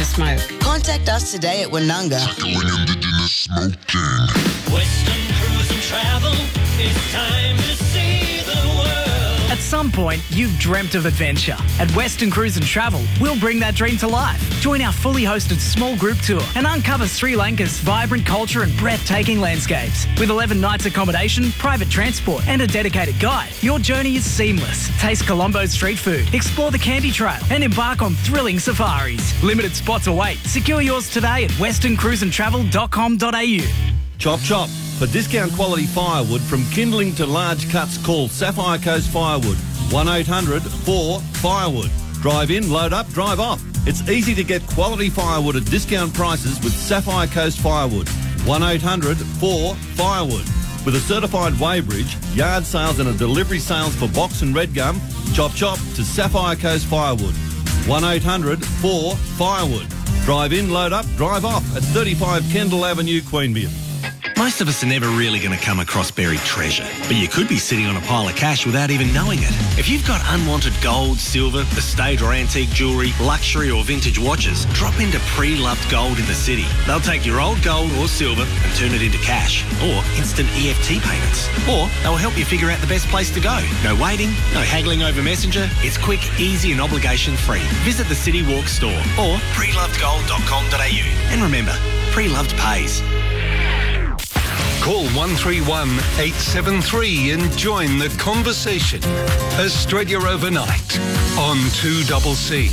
smoke. Contact us today at Woononga. Tackling Indigenous smoking. Western Cruise and Travel, it's time to see the world. At some point, you've dreamt of adventure. At Western Cruise and Travel, we'll bring that dream to life. Join our fully hosted small group tour and uncover Sri Lanka's vibrant culture and breathtaking landscapes. With 11 nights accommodation, private transport and a dedicated guide, your journey is seamless. Taste Colombo's street food, explore the Candy Trail and embark on thrilling safaris. Limited spots await. Secure yours today at westerncruiseandtravel.com.au. Chop chop. For discount quality firewood from kindling to large cuts, call Sapphire Coast Firewood. 1-800-4-FIREWOOD. Drive in, load up, drive off. It's easy to get quality firewood at discount prices with Sapphire Coast Firewood. 1-800-4-FIREWOOD. With a certified weighbridge, yard sales and a delivery sales for box and red gum, chop chop to Sapphire Coast Firewood. 1-800-4-FIREWOOD. Drive in, load up, drive off at 35 Kendall Avenue, Queanbeyan. Most of us are never really going to come across buried treasure, but you could be sitting on a pile of cash without even knowing it. If you've got unwanted gold, silver, estate or antique jewellery, luxury or vintage watches, drop into Pre-Loved Gold in the city. They'll take your old gold or silver and turn it into cash or instant EFT payments. Or they'll help you figure out the best place to go. No waiting, no haggling over Messenger. It's quick, easy and obligation-free. Visit the City Walk store or prelovedgold.com.au. And remember, Pre-Loved pays. Call 131 873 and join the conversation. Australia Overnight on 2CC.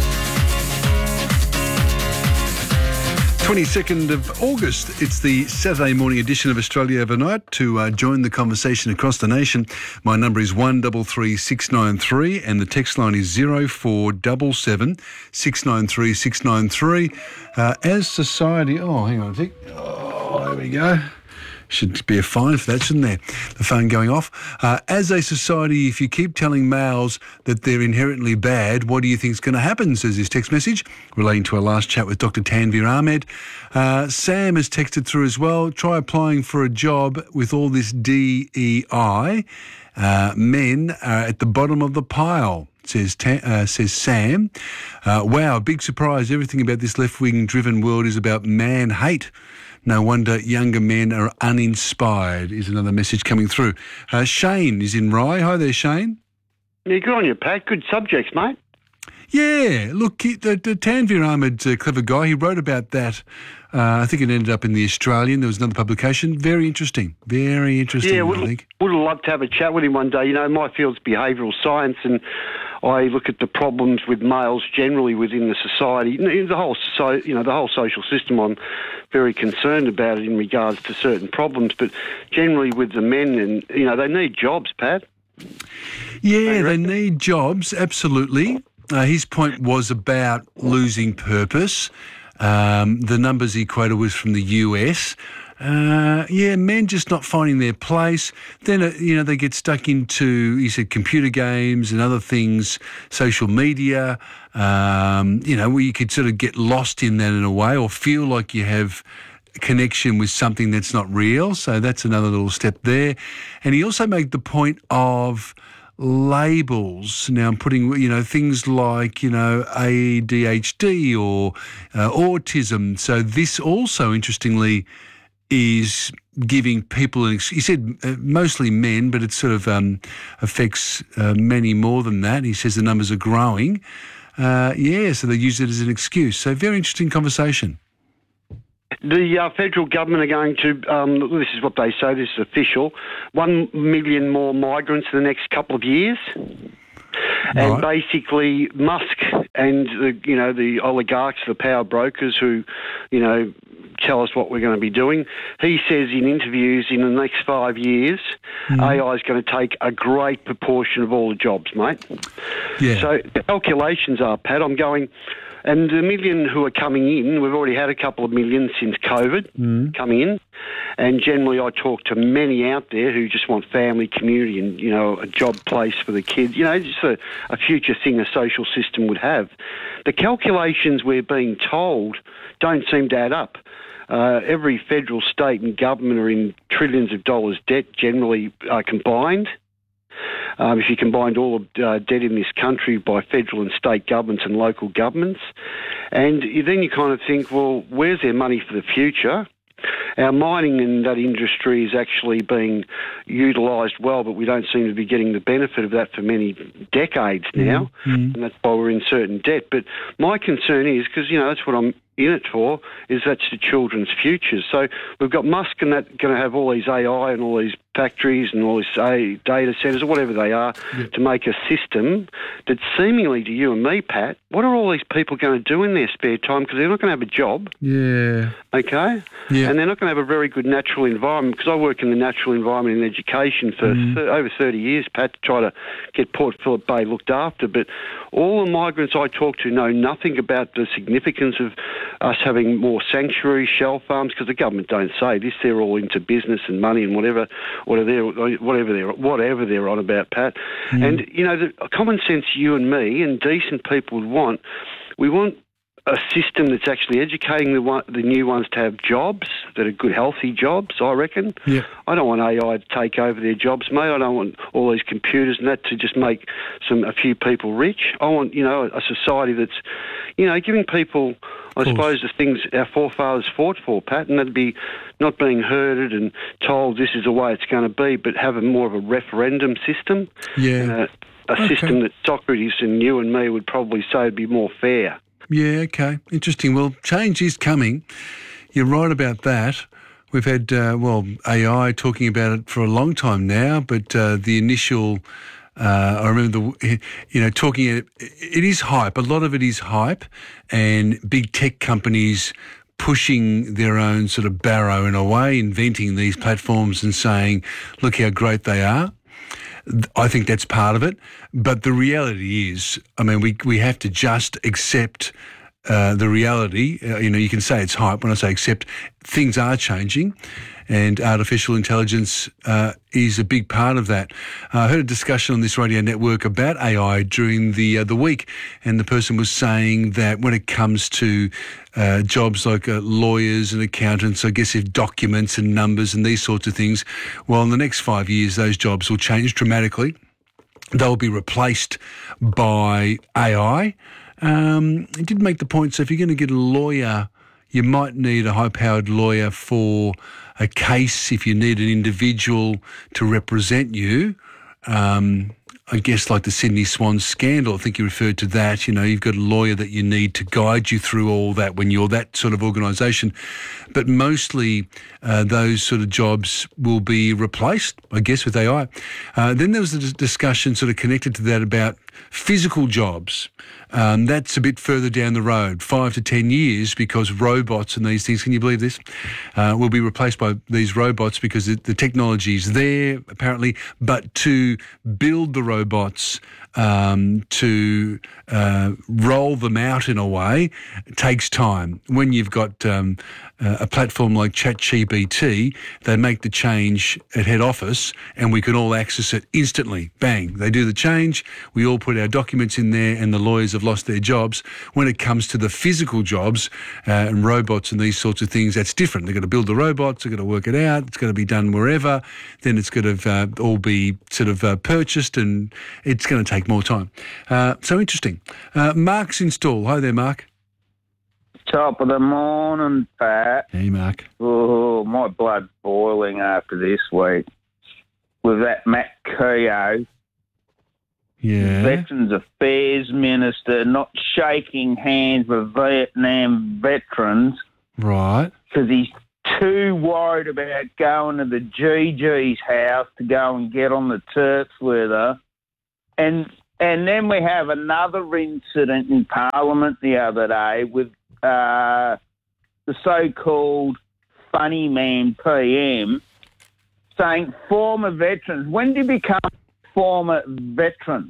22nd of August, it's the Saturday morning edition of Australia Overnight. To join the conversation across the nation, my number is 133693 and the text line is 0477 693 693. As society... Oh, hang on a sec. Oh, there we go. Should be a fine for that, shouldn't there? The phone going off. As a society, if you keep telling males that they're inherently bad, what do you think is going to happen, says his text message, relating to our last chat with Dr. Tanvir Ahmed. Sam has texted through as well. Try applying for a job with all this DEI. Men are at the bottom of the pile. Says Sam. Wow, big surprise. Everything about this left-wing driven world is about man-hate. No wonder younger men are uninspired, is another message coming through. Shane is in Rye. Hi there, Shane. Yeah, good on you, Pat. Good subjects, mate. Yeah, look, the Tanvir Ahmed's a clever guy. He wrote about that. I think it ended up in The Australian. There was another publication. Very interesting. Very interesting, Yeah, I think. would have loved to have a chat with him one day. You know, my field's behavioural science, and I look at the problems with males generally within the society, the whole social system. I'm very concerned about it in regards to certain problems, but generally with the men, and they need jobs, Pat. Yeah, they need jobs, absolutely. His point was about losing purpose. The numbers he quoted was from the US. Men just not finding their place. Then, they get stuck into, he said, computer games and other things, social media, where you could sort of get lost in that in a way or feel like you have a connection with something that's not real. So that's another little step there. And he also made the point of labels. Now I'm putting, things like, ADHD or autism. So this also, interestingly, is giving people, he said mostly men, but it sort of affects many more than that. He says the numbers are growing. So they use it as an excuse. So very interesting conversation. The federal government are going to, this is what they say, this is official, 1 million more migrants in the next couple of years. And basically Musk and the oligarchs, the power brokers who, tell us what we're going to be doing. He says in interviews in the next 5 years, AI is going to take a great proportion of all the jobs, mate. Yeah. So the calculations are, Pat, I'm going... And the million who are coming in, we've already had a couple of million since COVID coming in. And generally I talk to many out there who just want family, community and, a job place for the kids. Just a future thing a social system would have. The calculations we're being told don't seem to add up. Every federal, state and government are in trillions of dollars debt generally combined. if you combined all the debt in this country by federal and state governments and local governments. And then you kind of think, well, where's their money for the future? Our mining and that industry is actually being utilised well, but we don't seem to be getting the benefit of that for many decades now, and that's why we're in certain debt. But my concern is, because, that's what I'm in it for, is that's the children's futures. So we've got Musk and that going to have all these AI and all these factories and all these data centres or whatever they are to make a system that seemingly to you and me, Pat, what are all these people going to do in their spare time? Because they're not going to have a job. Yeah. Okay? Yeah. And they're not going to have a very good natural environment, because I work in the natural environment and education for over 30 years, Pat, to try to get Port Phillip Bay looked after. But all the migrants I talk to know nothing about the significance of us having more sanctuary shell farms, because the government don't say this. They're all into business and money and whatever they're on about, Pat. And, the common sense you and me and decent people would want, we want a system that's actually educating the new ones to have jobs that are good, healthy jobs, I reckon. Yeah. I don't want AI to take over their jobs, mate. I don't want all these computers and that to just make a few people rich. I want, a society that's, giving people, I suppose, the things our forefathers fought for, Pat, and that'd be not being herded and told this is the way it's going to be, but have more of a referendum system. Yeah. A system that Socrates and you and me would probably say would be more fair. Yeah, okay. Interesting. Well, change is coming. You're right about that. We've had, AI talking about it for a long time now, but the initial, I remember talking, it is hype. A lot of it is hype, and big tech companies pushing their own sort of barrow in a way, inventing these platforms and saying, look how great they are. I think that's part of it. But the reality is, we have to just accept the reality. You can say it's hype. When I say accept, things are changing, and artificial intelligence is a big part of that. I heard a discussion on this radio network about AI during the week, and the person was saying that when it comes to jobs like lawyers and accountants, I guess if documents and numbers and these sorts of things, well, in the next 5 years, those jobs will change dramatically. They'll be replaced by AI. He did make the point, so if you're going to get a lawyer, you might need a high-powered lawyer for a case if you need an individual to represent you. I guess like the Sydney Swans scandal, I think you referred to that. You've got a lawyer that you need to guide you through all that when you're that sort of organisation. But mostly those sort of jobs will be replaced, I guess, with AI. Then there was a discussion sort of connected to that about physical jobs. That's a bit further down the road, 5 to 10 years, because robots and these things, can you believe this, will be replaced by these robots because the technology is there, apparently, but to build the robots, to roll them out in a way, takes time. When you've got a platform like ChatGPT, they make the change at head office and we can all access it instantly. Bang, they do the change, we all put our documents in there, and the lawyers have lost their jobs. When it comes to the physical jobs and robots and these sorts of things, that's different. They've got to build the robots, they've got to work it out, it's got to be done wherever, then it's got to all be sort of purchased, and it's going to take more time. So interesting. Mark's in Stawell. Hi there, Mark. Top of the morning, Pat. Hey, Mark. Oh, my blood's boiling after this week. With that Matt Keogh, Veterans Affairs Minister, not shaking hands with Vietnam veterans. Right. Because he's too worried about going to the GG's house to go and get on the Turks with her. And then we have another incident in Parliament the other day with the so-called funny man PM saying former veterans. When do you become former veteran?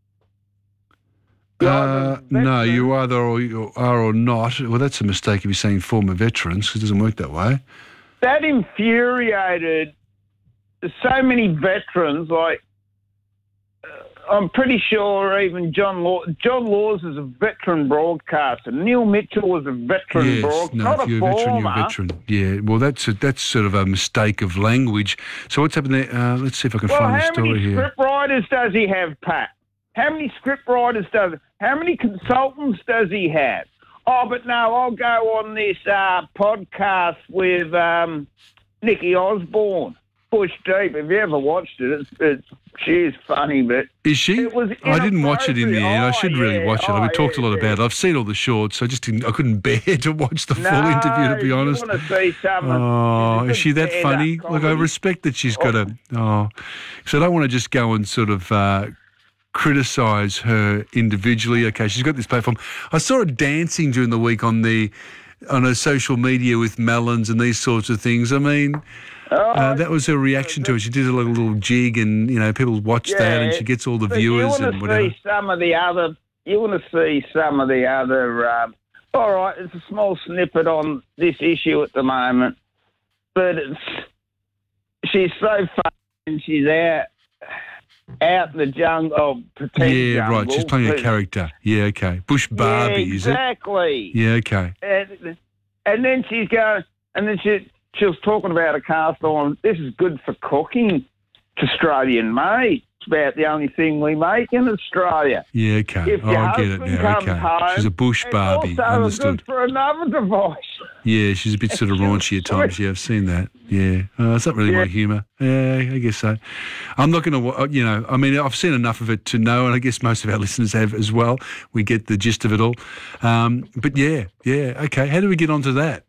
No, you either are or not. Well, that's a mistake if you're saying former veterans, because it doesn't work that way. That infuriated so many veterans, like I'm pretty sure even John Laws is a veteran broadcaster. Neil Mitchell was a veteran broadcaster, not a former. Veteran, you're a veteran. Yeah, well, that's sort of a mistake of language. So what's happened there? Let's see if I can find the story here. How many script writers does he have, Pat? How many script writers how many consultants does he have? Oh, but no, I'll go on this podcast with Nikki Osborne, Bush Deep. Have you ever watched it? She is funny, but... Is she? I didn't watch it in the end. I should really watch it. We talked a lot about it. I've seen all the shorts, so I could't bear to watch the full interview, to be honest. You want to see some is she that funny? Look, I respect that she's got a... Oh, so I don't want to just go and sort of... criticise her individually. Okay, she's got this platform. I saw her dancing during the week on her social media with melons and these sorts of things. I mean, that was her reaction to it. She did a little jig, and people watch that, and she gets all the viewers and whatever. You want to see some of the other. All right, it's a small snippet on this issue at the moment, but she's so funny, and she's out in the jungle, pretend jungle. Right. She's playing a character. Yeah, okay. Bush Barbie, is it? Exactly. Yeah, okay. And then she's going, and then she was talking about a cast on. This is good for cooking. It's Australian made. It's about the only thing we make in Australia. Yeah, okay. I get it now. Okay. Home, she's a Bush Barbie. Also understood. Good for another device. Yeah, she's a bit sort of raunchy at times. Yeah, I've seen that. Yeah, it's not really my humour. Yeah, I guess so. I'm not going to, I mean, I've seen enough of it to know, and I guess most of our listeners have as well. We get the gist of it all. But yeah, okay. How do we get onto that?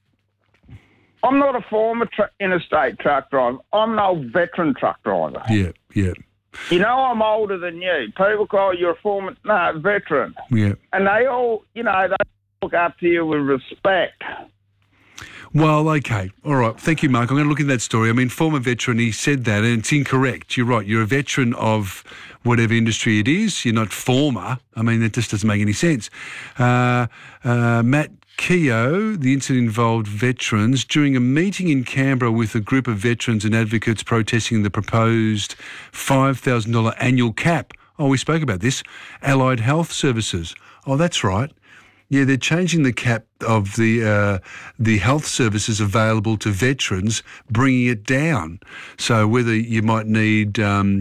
I'm not a former interstate truck driver. I'm an old veteran truck driver. Yeah. You know I'm older than you. People call you a former, veteran. Yeah. And they all, they look up to you with respect. Well, okay. All right. Thank you, Mark. I'm going to look at that story. I mean, former veteran, he said that, and it's incorrect. You're right. You're a veteran of whatever industry it is. You're not former. I mean, that just doesn't make any sense. Matt Keogh, the incident involved veterans during a meeting in Canberra with a group of veterans and advocates protesting the proposed $5,000 annual cap. Oh, we spoke about this. Allied Health Services. Oh, that's right. Yeah, they're changing the cap of the health services available to veterans, bringing it down. So whether you might need,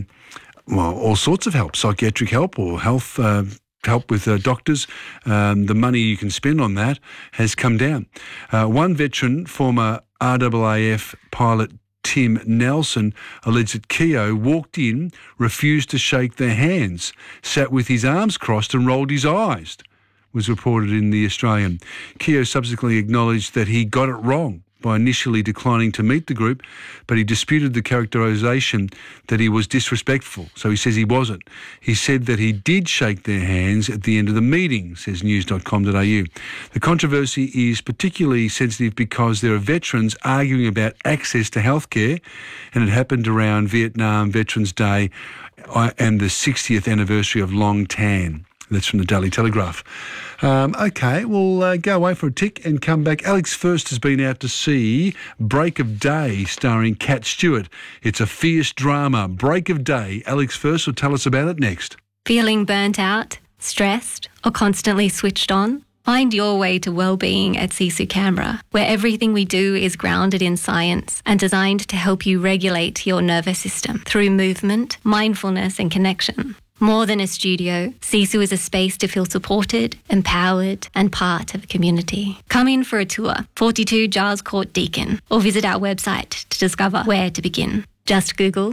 all sorts of help, psychiatric help or health help with doctors, the money you can spend on that has come down. One veteran, former RAAF pilot Tim Nelson, alleged that Keogh walked in, refused to shake their hands, sat with his arms crossed and rolled his eyes, was reported in The Australian. Keogh subsequently acknowledged that he got it wrong by initially declining to meet the group, but he disputed the characterisation that he was disrespectful. So he says he wasn't. He said that he did shake their hands at the end of the meeting, says news.com.au. The controversy is particularly sensitive because there are veterans arguing about access to healthcare, and it happened around Vietnam Veterans Day and the 60th anniversary of Long Tan. That's from the Daily Telegraph. Okay, we'll go away for a tick and come back. Alex First has been out to see Break of Day starring Cat Stewart. It's a fierce drama. Break of Day. Alex First will tell us about it next. Feeling burnt out, stressed, or constantly switched on? Find your way to wellbeing at Sisu Canberra, where everything we do is grounded in science and designed to help you regulate your nervous system through movement, mindfulness and connection. More than a studio, Sisu is a space to feel supported, empowered and part of a community. Come in for a tour, 42 Giles Court Deakin, or visit our website to discover where to begin. Just Google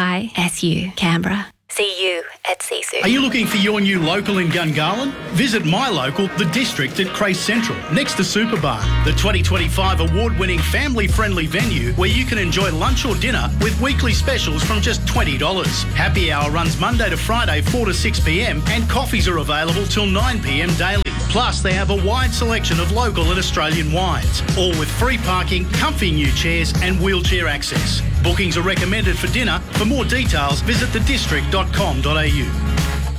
SISU Canberra. See you at Sisu. Are you looking for your new local in Gungahlin? Visit my local, The District at Crace Central, next to Superbar, the 2025 award-winning family-friendly venue where you can enjoy lunch or dinner with weekly specials from just $20. Happy hour runs Monday to Friday 4 to 6 p.m. and coffees are available till 9 p.m. daily. Plus, they have a wide selection of local and Australian wines, all with free parking, comfy new chairs and wheelchair access. Bookings are recommended for dinner. For more details, visit thedistrict.com.au.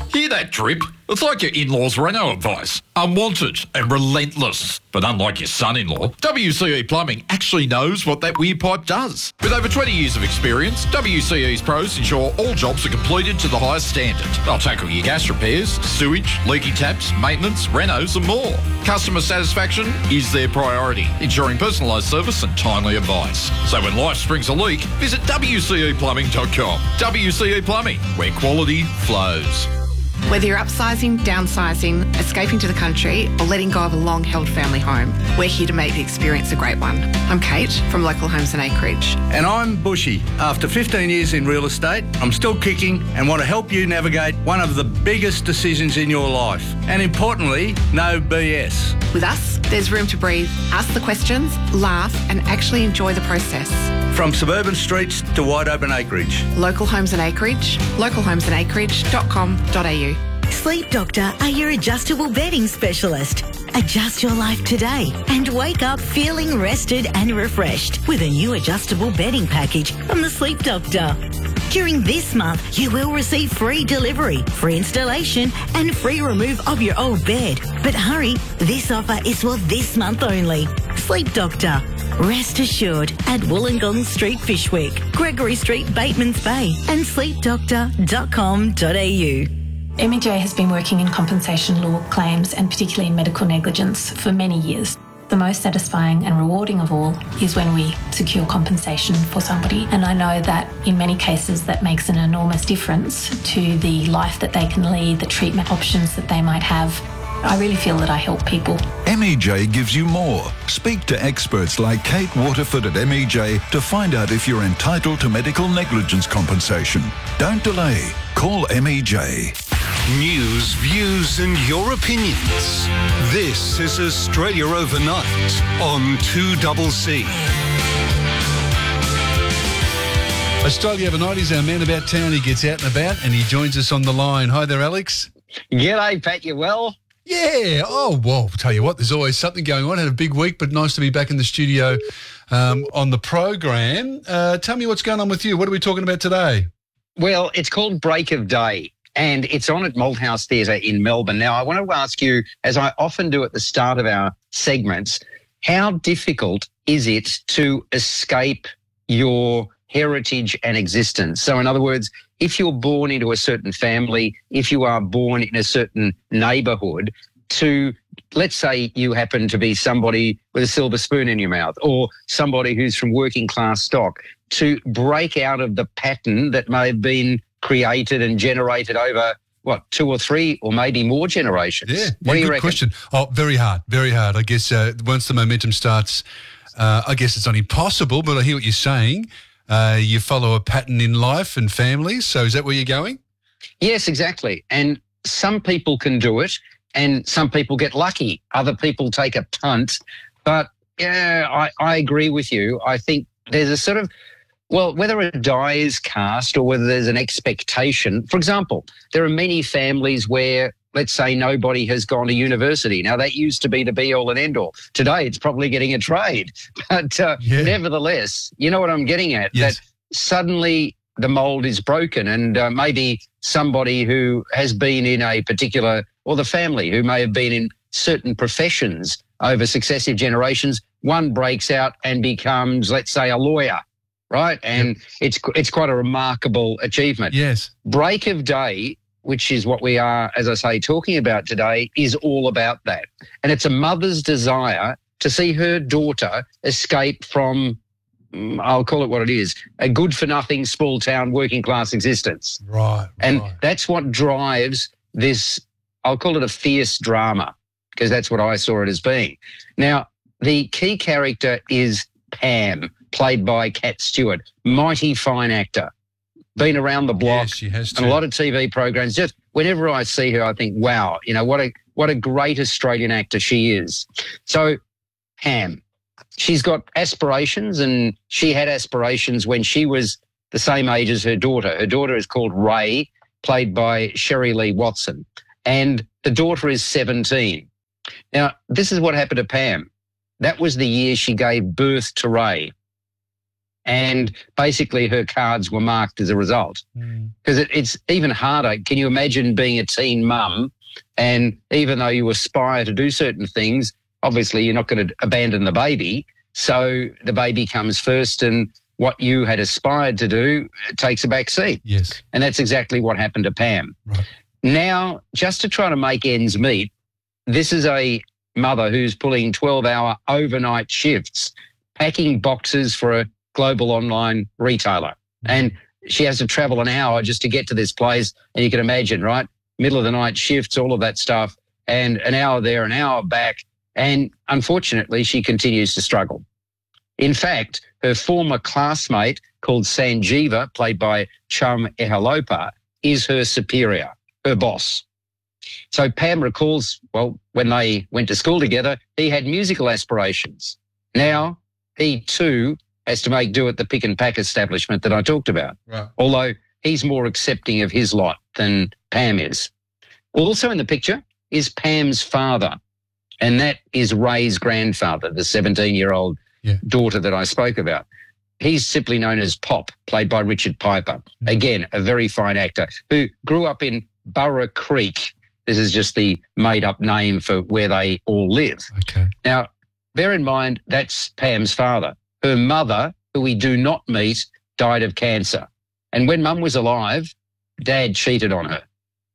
Hear that drip? It's like your in-laws' Renault advice. Unwanted and relentless. But unlike your son-in-law, WCE Plumbing actually knows what that weird pipe does. With over 20 years of experience, WCE's pros ensure all jobs are completed to the highest standard. They'll tackle your gas repairs, sewage, leaky taps, maintenance, renos and more. Customer satisfaction is their priority, ensuring personalised service and timely advice. So when life springs a leak, visit WCEplumbing.com. WCE Plumbing, where quality flows. Whether you're upsizing, downsizing, escaping to the country, or letting go of a long-held family home, we're here to make the experience a great one. I'm Kate from Local Homes and Acreage. And I'm Bushy. After 15 years in real estate, I'm still kicking and want to help you navigate one of the biggest decisions in your life. And importantly, no BS. With us, there's room to breathe, ask the questions, laugh, and actually enjoy the process. From suburban streets to wide open acreage. Local Homes and Acreage, localhomesandacreage.com.au. Sleep Doctor are your adjustable bedding specialist. Adjust your life today and wake up feeling rested and refreshed with a new adjustable bedding package from the Sleep Doctor. During this month, you will receive free delivery, free installation and free remove of your old bed. But hurry, this offer is for this month only. Sleep Doctor. Rest assured at Wollongong Street, Fishwick, Gregory Street, Batemans Bay and sleepdoctor.com.au. MEJ has been working in compensation law claims and particularly in medical negligence for many years. The most satisfying and rewarding of all is when we secure compensation for somebody. And I know that in many cases that makes an enormous difference to the life that they can lead, the treatment options that they might have. I really feel that I help people. MEJ gives you more. Speak to experts like Kate Waterford at MEJ to find out if you're entitled to medical negligence compensation. Don't delay. Call MEJ. News, views and your opinions. This is Australia Overnight on 2CC. Australia Overnight is our man about town. He gets out and about and he joins us on the line. Hi there, Alex. G'day, Pat. You well? Yeah. Oh, well, I'll tell you what, there's always something going on. Had a big week, but nice to be back in the studio on the program. Tell me what's going on with you. What are we talking about today? Well, it's called Break of Day, and it's on at Malthouse Theatre in Melbourne. Now, I want to ask you, as I often do at the start of our segments, how difficult is it to escape your heritage and existence? So, in other words, if you're born into a certain family, if you are born in a certain neighbourhood, to, let's say you happen to be somebody with a silver spoon in your mouth or somebody who's from working class stock, to break out of the pattern that may have been created and generated over, what, 2 or 3 or maybe more generations? Yeah, what do you good reckon? question. Oh, very hard, very hard. I guess once the momentum starts, I guess it's not impossible, but I hear what you're saying. You follow a pattern in life and families. So is that where you're going? Yes, exactly. And some people can do it and some people get lucky. Other people take a punt. But yeah, I agree with you. I think there's a sort of, well, whether a die is cast or whether there's an expectation. For example, there are many families where, let's say, nobody has gone to university. Now, that used to be the be-all and end-all. Today, it's probably getting a trade. But nevertheless, you know what I'm getting at? Yes. That suddenly the mould is broken and maybe somebody who has been in a particular, or the family who may have been in certain professions over successive generations, one breaks out and becomes, let's say, a lawyer, right? And it's quite a remarkable achievement. Yes. Break of Day, which is what we are, as I say, talking about today, is all about that. And it's a mother's desire to see her daughter escape from, I'll call it what it is, a good-for-nothing small-town working-class existence. Right. And that's what drives this, I'll call it a fierce drama, because that's what I saw it as being. Now, the key character is Pam, played by Cat Stewart, mighty fine actor. Been around the block, Yes, she has and a lot of TV programs. Just whenever I see her, I think, wow, you know, what a great Australian actor she is. So, Pam, she's got aspirations, and she had aspirations when she was the same age as her daughter. Her daughter is called Ray, played by Sherry Lee Watson, and the daughter is 17. Now, this is what happened to Pam. That was the year she gave birth to Ray. And basically her cards were marked as a result. Because it's even harder. Can you imagine being a teen mum, and even though you aspire to do certain things, obviously you're not going to abandon the baby. So the baby comes first, and what you had aspired to do takes a back seat. Yes. And that's exactly what happened to Pam. Right. Now, just to try to make ends meet, this is a mother who's pulling 12-hour overnight shifts, packing boxes for a global online retailer. And she has to travel an hour just to get to this place. And you can imagine, right? Middle of the night shifts, all of that stuff, and an hour there, an hour back. And unfortunately, she continues to struggle. In fact, her former classmate called Sanjeeva, played by Chum Ehalopa, is her superior, her boss. So Pam recalls, well, when they went to school together, he had musical aspirations. Now he too has to make do at the pick and pack establishment that I talked about. Right. Although he's more accepting of his lot than Pam is. Also in the picture is Pam's father, and that is Ray's grandfather, the 17-year-old daughter that I spoke about. He's simply known as Pop, played by Richard Piper. Again, a very fine actor who grew up in Burra Creek. This is just the made-up name for where they all live. Okay. Now, bear in mind, that's Pam's father. Her mother, who we do not meet, died of cancer. And when Mum was alive, Dad cheated on her.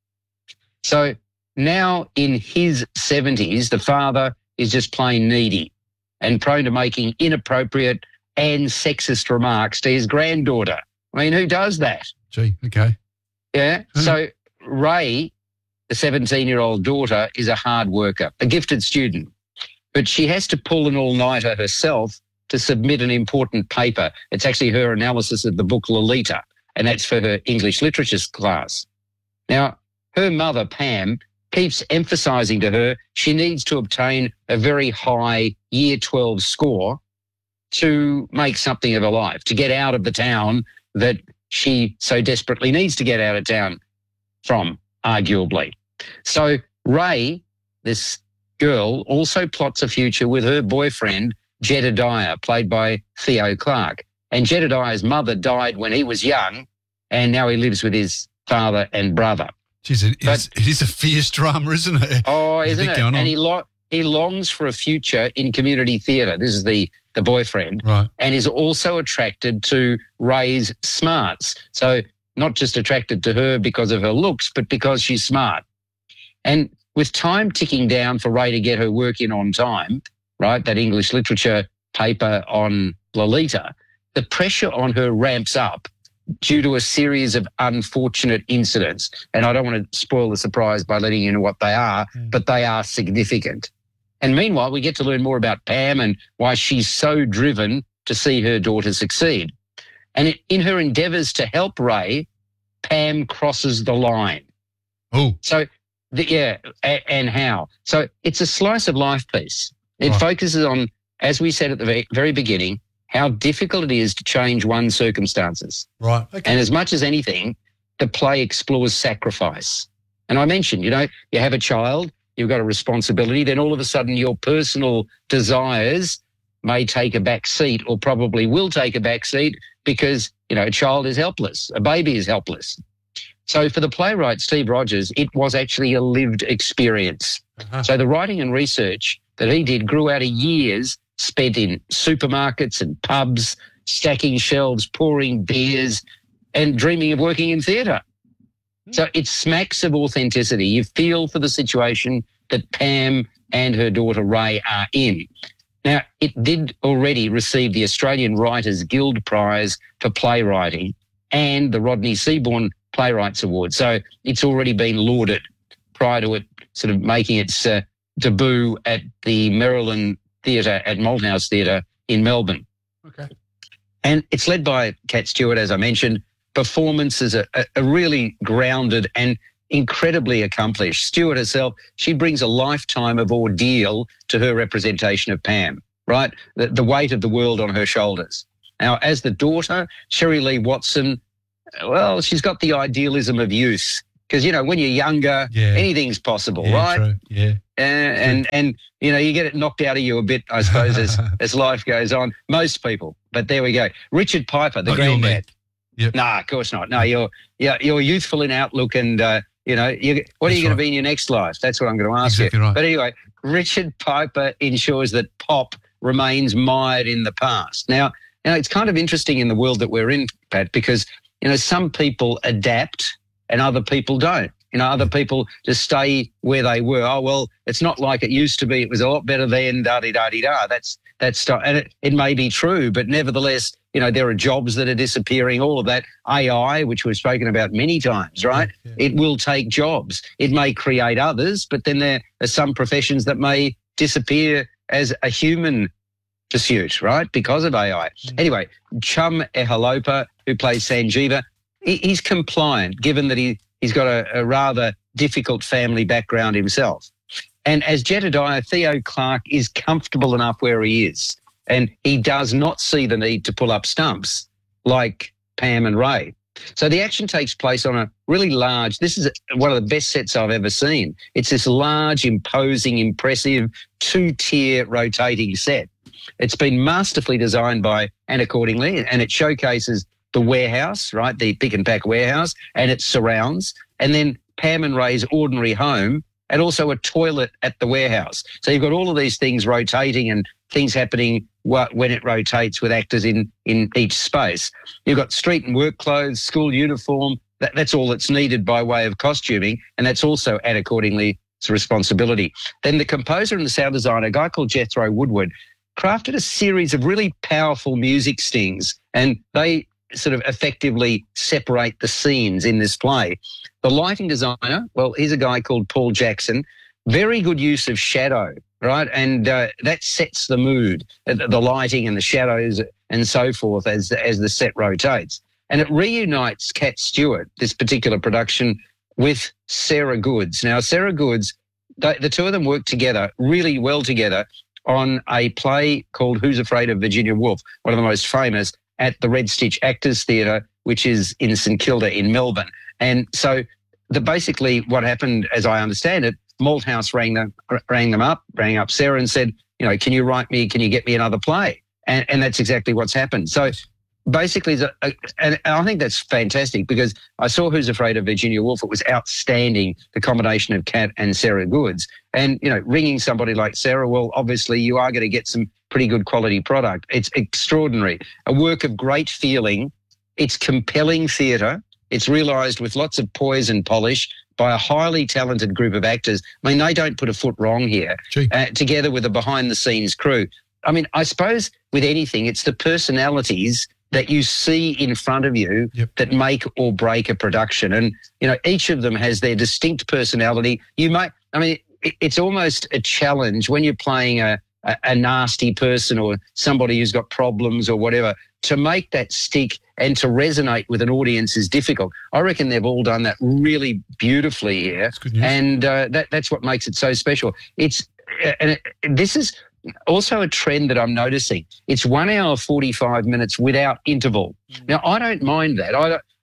So now in his 70s, the father is just plain needy and prone to making inappropriate and sexist remarks to his granddaughter. I mean, who does that? Gee, okay. Yeah. So Ray, the 17-year-old daughter, is a hard worker, a gifted student, but she has to pull an all-nighter herself to submit an important paper. It's actually her analysis of the book Lolita, and that's for her English literature class. Now, her mother, Pam, keeps emphasising to her she needs to obtain a very high Year 12 score to make something of her life, to get out of the town that she so desperately needs to get out of town from, arguably. So Ray, this girl, also plots a future with her boyfriend, Jedediah, played by Theo Clark. And Jedediah's mother died when he was young, and now he lives with his father and brother. Jeez, it is a fierce drama, isn't it? Oh, isn't it? And he longs for a future in community theatre. This is the boyfriend. Right. And is also attracted to Ray's smarts. So not just attracted to her because of her looks, but because she's smart. And with time ticking down for Ray to get her work in on time, right, that English literature paper on Lolita, the pressure on her ramps up due to a series of unfortunate incidents. And I don't want to spoil the surprise by letting you know what they are, but they are significant. And meanwhile, we get to learn more about Pam and why she's so driven to see her daughter succeed. And in her endeavours to help Ray, Pam crosses the line. Oh. So, and how? So it's a slice of life piece. It focuses on, as we said at the very beginning, how difficult it is to change one's circumstances. Right. Okay. And as much as anything, the play explores sacrifice. And I mentioned, you have a child, you've got a responsibility, then all of a sudden your personal desires may take a back seat, or probably will take a back seat, because, a child is helpless, a baby is helpless. So for the playwright, Steve Rogers, it was actually a lived experience. So the writing and research that he did grew out of years spent in supermarkets and pubs, stacking shelves, pouring beers, and dreaming of working in theatre. So it smacks of authenticity. You feel for the situation that Pam and her daughter Ray are in. Now, it did already receive the Australian Writers Guild Prize for playwriting and the Rodney Seaborn Playwrights Award. So it's already been lauded prior to it sort of making its debut at the Maryland Theatre at Malthouse Theatre in Melbourne. Okay. And it's led by Cat Stewart, as I mentioned. Performance is a really grounded and incredibly accomplished. Stewart herself, she brings a lifetime of ordeal to her representation of Pam, right? The weight of the world on her shoulders. Now, as the daughter, Sherry Lee Watson, well, she's got the idealism of youth. Because, when you're younger, anything's possible, right? True. Yeah. And you know, you get it knocked out of you a bit, I suppose, as life goes on. Most people, but there we go. Richard Piper, the granddad. Yep. Nah, of course not. No, you're youthful in outlook, and you know, what are you going to be in your next life? That's what I'm going to ask you. Right. But anyway, Richard Piper ensures that pop remains mired in the past. Now, it's kind of interesting in the world that we're in, Pat, because you know, some people adapt and other people don't. You know, other people just stay where they were. Oh, well, it's not like it used to be. It was a lot better then, da-di-da-di-da. That's stuff. And it may be true, but nevertheless, you know, there are jobs that are disappearing, all of that. AI, which we've spoken about many times, right? Yeah. It will take jobs. It may create others, but then there are some professions that may disappear as a human pursuit, right, because of AI. Anyway, Chum Ehalopa, who plays Sanjeeva, he's compliant, given that he's got a rather difficult family background himself. And as Jedediah, Theo Clark is comfortable enough where he is, and he does not see the need to pull up stumps like Pam and Ray. So the action takes place on a really large, this is one of the best sets I've ever seen. It's this large, imposing, impressive, two-tier rotating set. It's been masterfully designed by Anna Cordingley, and it showcases the warehouse, right, the pick and pack warehouse, and its surrounds, and then Pam and Ray's ordinary home, and also a toilet at the warehouse. So you've got all of these things rotating and things happening when it rotates with actors in each space. You've got street and work clothes, school uniform. That's all that's needed by way of costuming, and that's also Anna Cordingley's responsibility. Then the composer and the sound designer, a guy called Jethro Woodward, crafted a series of really powerful music stings, and they sort of effectively separate the scenes in this play. The lighting designer, well, he's a guy called Paul Jackson. Very good use of shadow, right? And that sets the mood, the lighting and the shadows and so forth as the set rotates. And it reunites Cat Stewart, this particular production, with Sarah Goods. Now, Sarah Goods, the two of them work together really well together on a play called Who's Afraid of Virginia Woolf, one of the most famous, at the Red Stitch Actors Theatre, which is in St Kilda in Melbourne. And so basically what happened, as I understand it, Malthouse rang up Sarah and said, you know, can you get me another play? And that's exactly what's happened. So basically, and I think that's fantastic, because I saw Who's Afraid of Virginia Woolf. It was outstanding, the combination of Cat and Sarah Goods. And, you know, ringing somebody like Sarah, well, obviously you are going to get some pretty good quality product. It's extraordinary. A work of great feeling. It's compelling theatre. It's realised with lots of poise and polish by a highly talented group of actors. I mean, they don't put a foot wrong here, together with a behind-the-scenes crew. I mean, I suppose with anything, it's the personalities that you see in front of you that make or break a production. And, you know, each of them has their distinct personality. It's almost a challenge when you're playing a nasty person or somebody who's got problems or whatever. To make that stick and to resonate with an audience is difficult. I reckon they've all done that really beautifully here. That's good news. And that's what makes it so special. This is also a trend that I'm noticing. It's 1 hour 45 minutes without interval. Now, I don't mind that.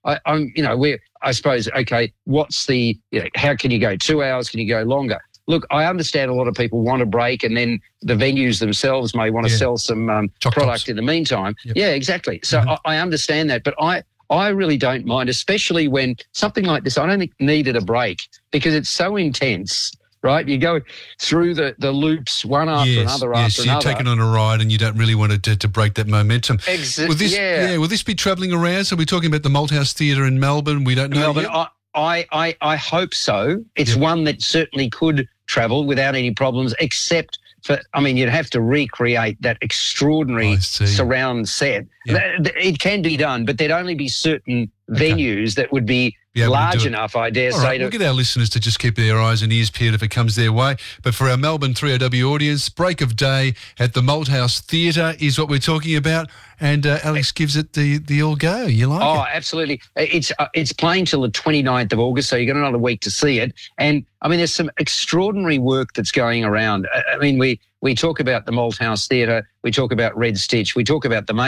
I suppose, okay, what's the, how can you go 2 hours? Can you go longer? Look, I understand a lot of people want a break, and then the venues themselves may want to sell some product in the meantime. Yep. Yeah, exactly. So I understand that, but I really don't mind, especially when something like this, I don't think needed a break, because it's so intense. Right, you go through the loops one after another after another. You're taken on a ride, and you don't really want to break that momentum. Will this be travelling around? So we're talking about the Malthouse Theatre in Melbourne. We don't know yet. I hope so. It's one that certainly could travel without any problems, except for, you'd have to recreate that extraordinary surround set. It can be done, but there'd only be certain venues that would be large enough, I dare say. We'll get our listeners to just keep their eyes and ears peeled if it comes their way. But for our Melbourne 3OW audience, Break of Day at the Malthouse Theatre is what we're talking about. And Alex gives it the all-go. You like it? Oh, absolutely. It's playing till the 29th of August, so you've got another week to see it. And, there's some extraordinary work that's going around. We talk about the Malthouse Theatre. We talk about Red Stitch. We talk about the main